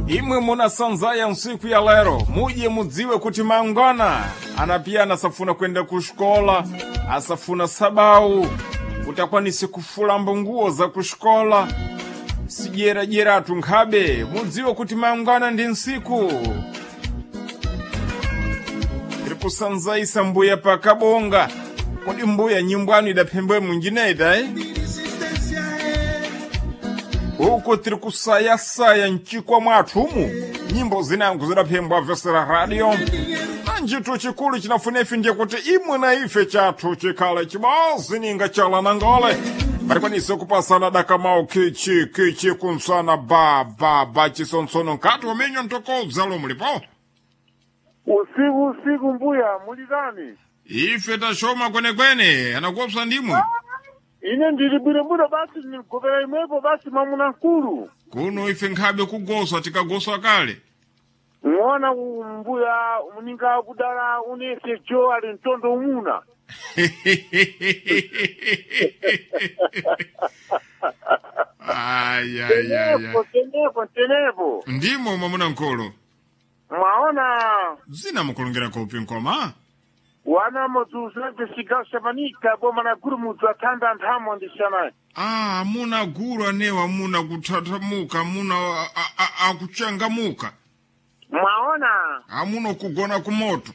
Imwe muna sanzaya nsiku ya lero, muje mudziwe kuti mangwana anapiyana asafuna kwenda kushkola, asafuna sabau, utakwanise kufula mbunguo za kushkola, sijera tunkhabe, mudziwe kuti mangwana ndi nsiku. Kusanzaisa mbuya pa kabonga, kodi mbuya nyimbwanu idapembwe munjineda, Uko tiri kusaya nchikwa mwathumu, nyimbo zinangu zidapembwa Vesera Radio. Anjito chikulu chinafunefi ndiye kuti imwe na ife chathu chikale chibazi ninga chala nangole. Barikwanise kupasana dakamao kichi kunsana ba chisonsono nkati wamenyo ntokoza lo mulipo. Usiku mbuya mulizani. Ife tashoma kwene anakuopsa ndimu. Ine ndiri bwino basi nikopera imwepo basi mamuna nkulu. Kuno ife nkhabe kugoswa tikagoswa kale. Mwana mbuya muninga kudala unese jo ali ntondo umuna. Ay. Tenepo. Ndimo mamuna nkolo. Mwaona. Zina mukulungira kopi nkoma? Wana motu sante siga shabanika boma na guru mutu atanda antamo ndishana. Muna guru anewa muna kutatamuka, muna akuchangamuka. Mwaona. Muna kugona kumoto.